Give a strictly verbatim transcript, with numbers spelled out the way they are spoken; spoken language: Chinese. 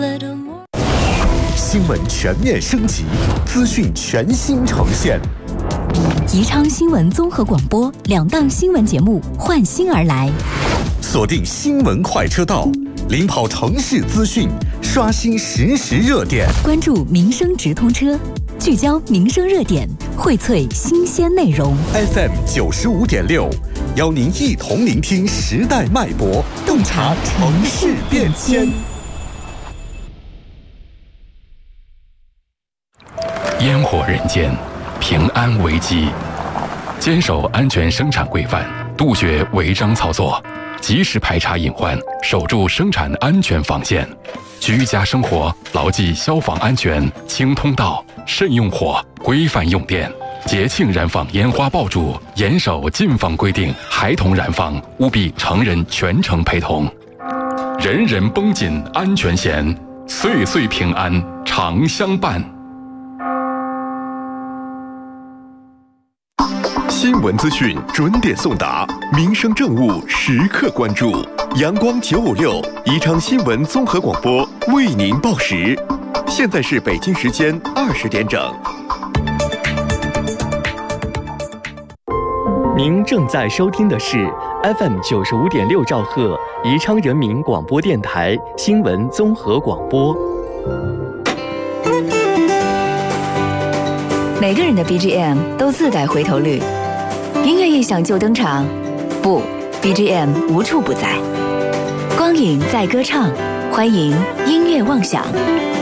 新闻全面升级，资讯全新呈现。 宜昌新闻综合广播两档新闻节目换新而来， 锁定新闻快车道，领跑城市资讯，刷新实时热点， 关注民生直通车，聚焦民生热点，荟萃新鲜内容。 F M 九十五点六，邀您一同聆听时代脉搏，洞察城市变迁。 烟火人间，平安危机。坚守安全生产规范，杜绝违章操作，及时排查隐患，守住生产安全防线。居家生活牢记消防安全，清通道，慎用火，规范用电。节庆燃放烟花爆竹，严守禁放规定；孩童燃放，务必成人全程陪同。人人绷紧安全弦，岁岁平安常相伴。 新闻资讯准点送达，民生政务时刻关注。阳光九五六宜昌新闻综合广播为您报时，现在是北京时间二十点整。 您正在收听的是 F M 九十五点六兆赫宜昌人民广播电台新闻综合广播。 每个人的 B G M 都自带回头率。音乐一响就登场，不 ，B G M 无处不在。光影在歌唱，欢迎音乐妄想。